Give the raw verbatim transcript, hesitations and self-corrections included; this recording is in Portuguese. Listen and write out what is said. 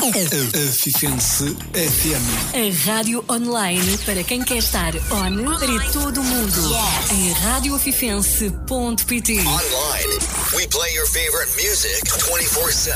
Afifense F M. A rádio online para quem quer estar on para todo o mundo. Yes. Em rádio afifense ponto pt. Online, we play your favorite music twenty-four seven.